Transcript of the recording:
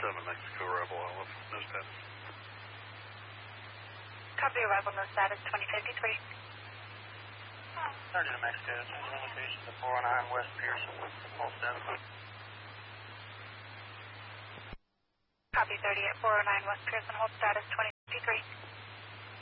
Mexico, arrival Olive, no status. Copy, arrival, no status, 2053. Sergeant of Mexico, change location to 409 West Pearson, hold 7. Copy, 30 at 409 West Pearson, hold status, 2053.